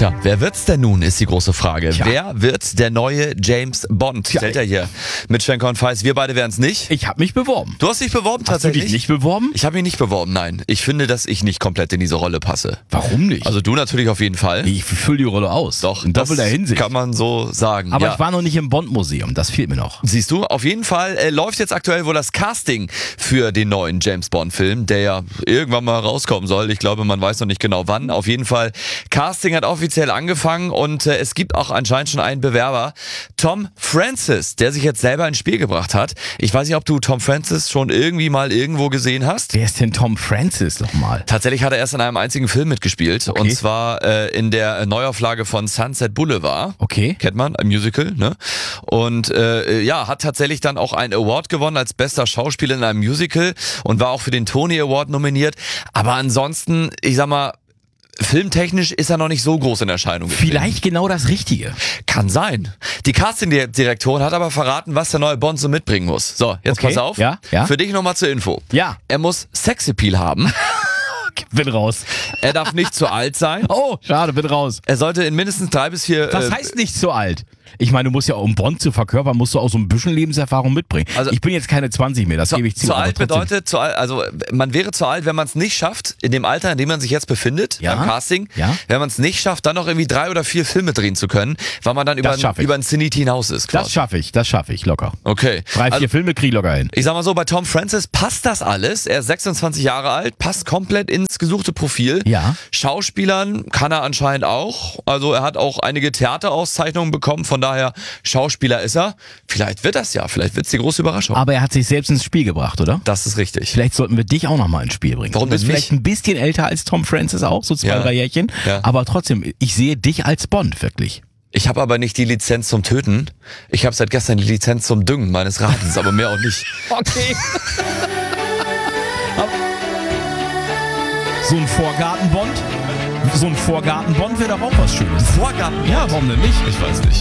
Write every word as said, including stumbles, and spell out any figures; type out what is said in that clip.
Tja, wer wird's denn nun, ist die große Frage. Tja. Wer wird der neue James Bond? Tja. Stellt er hier mit Schenker und Feiss. Wir beide wären's nicht. Ich habe mich beworben. Du hast dich beworben Hast du tatsächlich? dich nicht beworben? Ich habe mich nicht beworben, nein. Ich finde, dass ich nicht komplett in diese Rolle passe. Warum nicht? Also du natürlich auf jeden Fall. ich fülle die Rolle aus. Doch, in das doppelter Hinsicht. kann man so sagen. Aber ja. ich war noch nicht im Bond-Museum, das fehlt mir noch. Siehst du, auf jeden Fall äh, läuft jetzt aktuell wohl das Casting für den neuen James Bond-Film, der ja irgendwann mal rauskommen soll. Ich glaube, man weiß noch nicht genau wann. Auf jeden Fall, Casting hat offiziell angefangen und äh, es gibt auch anscheinend schon einen Bewerber, Tom Francis, der sich jetzt selber ins Spiel gebracht hat. Ich weiß nicht, ob du Tom Francis schon irgendwie mal irgendwo gesehen hast. Wer ist denn Tom Francis nochmal? Tatsächlich hat er erst in einem einzigen Film mitgespielt Okay. und zwar äh, in der Neuauflage von Sunset Boulevard. Okay. Kennt man, ein Musical, ne? Und äh, ja, hat tatsächlich dann auch einen Award gewonnen als bester Schauspieler in einem Musical und war auch für den Tony Award nominiert. Aber ansonsten, ich sag mal, filmtechnisch ist er noch nicht so groß in Erscheinung getreten. Vielleicht genau das Richtige. Kann sein. Die Casting-Direktorin hat aber verraten, was der neue Bond so mitbringen muss. So, jetzt Okay, pass auf. ja, ja. Für dich nochmal zur Info. Ja. Er muss Sexappeal haben. Bin raus. Er darf nicht zu alt sein. Oh, schade, bin raus. Er sollte in mindestens drei bis vier... Was äh, heißt nicht so alt? Ich meine, du musst ja, um Bond zu verkörpern, musst du auch so ein bisschen Lebenserfahrung mitbringen. Also- ich bin jetzt keine zwanzig mehr, das Zu, gebe ich zu. zu aber alt trotzdem. bedeutet, zu alt, also man wäre zu alt, wenn man es nicht schafft, in dem Alter, in dem man sich jetzt befindet, Ja. beim Casting, Ja. wenn man es nicht schafft, dann noch irgendwie drei oder vier Filme drehen zu können, weil man dann über, Das schaff ich. über ein Zenit hinaus ist. Das Quasi. schaffe ich, das schaffe ich locker. Okay. Drei, vier Also, Filme krieg ich locker hin. ich sag mal so, bei Tom Francis passt das alles. Er ist sechsundzwanzig Jahre alt, passt komplett ins gesuchte Profil. Ja. Schauspielern kann er anscheinend auch. Also er hat auch einige Theaterauszeichnungen bekommen, von daher Schauspieler ist er. Vielleicht wird das ja, vielleicht wird's die große Überraschung. Aber er hat sich selbst ins Spiel gebracht, oder? Das ist richtig. Vielleicht sollten wir dich auch nochmal ins Spiel bringen. Warum Du bist denn vielleicht mich? ein bisschen älter als Tom Francis auch, so zwei, Ja. drei Jährchen. Ja. Aber trotzdem, ich sehe dich als Bond, wirklich. Ich habe aber nicht die Lizenz zum Töten. Ich habe seit gestern die Lizenz zum Düngen meines Radens, aber mehr auch nicht. Okay. So ein Vorgartenbond? So ein Vorgartenbond wäre doch auch was Schönes. Vorgarten? Ja, warum denn nicht? Ich weiß nicht.